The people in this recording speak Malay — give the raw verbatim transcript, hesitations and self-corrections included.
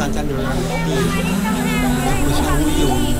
大家留言给弟，不相互用。